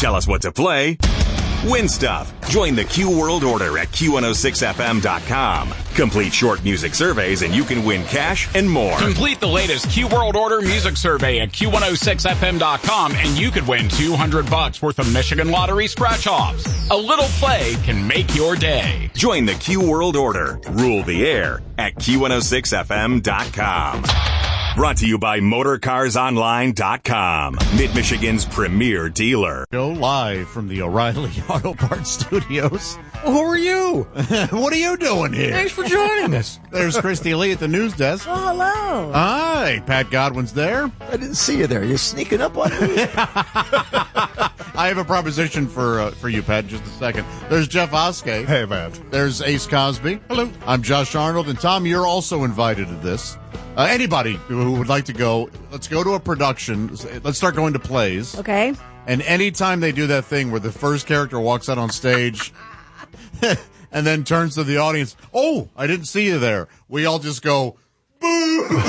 Tell us what to play. Win stuff. Join the Q World Order at Q106FM.com. Complete short music surveys and you can win cash and more. Complete the latest Q World Order music survey at Q106FM.com and you could win $200 worth of Michigan Lottery scratch-offs. A little play can make your day. Join the Q World Order. Rule the air at Q106FM.com. Brought to you by MotorCarsOnline.com, Mid-Michigan's premier dealer. Go live from the O'Reilly Auto Parts Studios. Well, who are you? What are you doing here? Thanks for joining us. There's Christy Lee at the news desk. Oh, hello. Hi, Pat Godwin's there. I didn't see you there. You're sneaking up on me. I have a proposition for you, Pat, in just a second. There's Jeff Oskey. Hey, Matt. There's Ace Cosby. Hello. I'm Josh Arnold. And Tom, you're also invited to this. Anybody who would like to go, let's go to a production. Let's start going to plays. Okay. And anytime they do that thing where the first character walks out on stage and then turns to the audience, oh, I didn't see you there. We all just go, boo. You know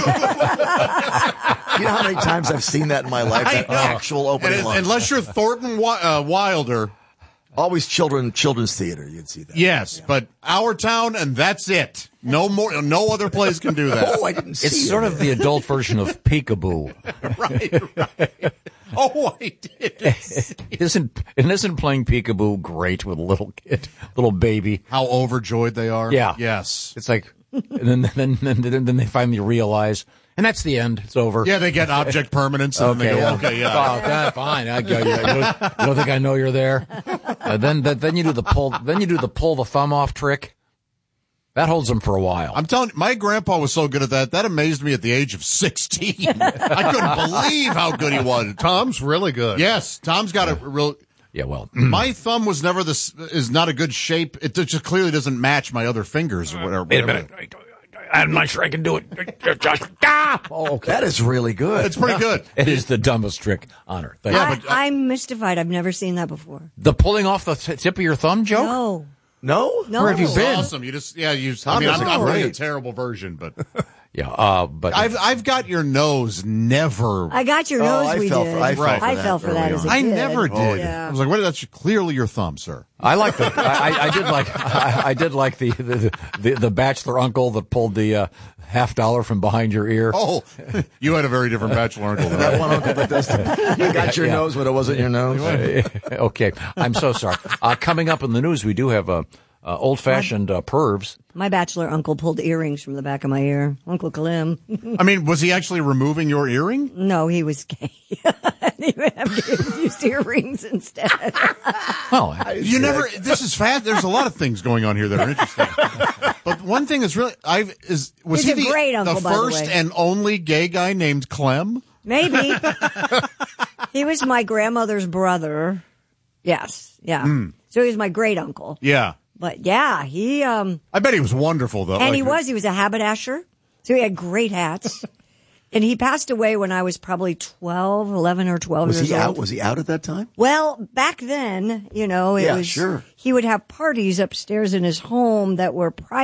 how many times I've seen that in my life? That actual opening line. Unless you're Thornton Wilder. Always children's theater, you'd see that. Yes, but Our Town, and that's it. No more. No other place can do that. Oh, I didn't see It's sort of the adult version of Peekaboo. Right. Oh, I did. Isn't playing Peekaboo great with a little kid, little baby? How overjoyed they are. Yeah. Yes. It's like, and then they finally realize, and that's the end. It's over. Yeah, they get object permanence, and then they go, okay, yeah. Oh, God, fine. You don't think I know you're there? Then you do the pull the thumb off trick. That holds them for a while. I'm telling you, my grandpa was so good at that. That amazed me at the age of 16. I couldn't believe how good he was. Tom's really good. Yes, Tom's got a real. Yeah, well, my thumb was never is not a good shape. It just clearly doesn't match my other fingers or whatever. Wait a minute. I'm not sure I can do it. Josh. Oh, okay. That is really good. It's pretty good. It is the dumbest trick on earth. I'm mystified. I've never seen that before. The pulling off the tip of your thumb joke? No? No. Where have you been? Awesome. I'm running a terrible version, but yeah. But I've got your nose. Never. I got your nose. I fell for that as a I kid. never did. Oh, yeah. I was like, "What? That's clearly your thumb, sir." I like the. I did like the bachelor uncle that pulled the $50 from behind your ear. Oh, you had a very different bachelor uncle. That one uncle that does that. You got your nose, but it wasn't your nose. Okay, I'm so sorry. Coming up in the news, we do have old-fashioned pervs. My bachelor uncle pulled earrings from the back of my ear. Uncle Kalim. I mean, was he actually removing your earring? No, he was gay. He would have to use earrings instead. Well, you never. This is fast. There's a lot of things going on here that are interesting. But one thing is really, was He's he a great uncle, the by the first way. and only gay guy named Clem? Maybe. He was my grandmother's brother. Yes. Yeah. So he was my great uncle. Yeah. But yeah, he I bet he was wonderful though. and he was a haberdasher. So he had great hats. And he passed away when I was probably 11 or 12 years old. Was he out at that time? Well, back then, it was sure. He would have parties upstairs in his home that were private.